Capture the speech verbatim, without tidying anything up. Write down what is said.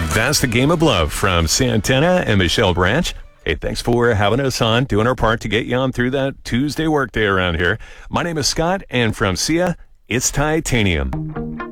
That's the Game of Love from Santana and Michelle Branch. Hey, thanks for having us on, doing our part to get you on through that Tuesday workday around here. My name is Scott, and from Sia, it's Titanium.